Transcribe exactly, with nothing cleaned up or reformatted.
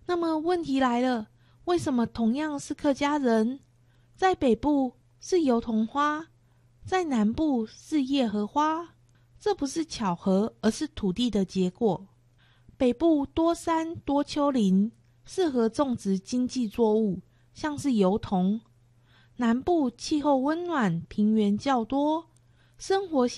那么问题来了，为什么同样是客家人，在北部是油桐花，在南部是叶荷花？这不是巧合，而是土地的结果。北部多山多丘陵，适合种植经济作物，像是油桐；南部气候温暖，平原较多，生活习